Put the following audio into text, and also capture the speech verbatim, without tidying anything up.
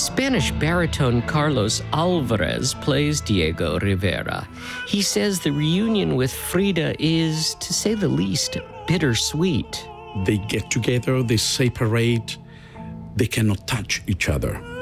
Spanish baritone Carlos Alvarez plays Diego Rivera. He says the reunion with Frida is, to say the least, bittersweet. They get together, they separate, they cannot touch each other.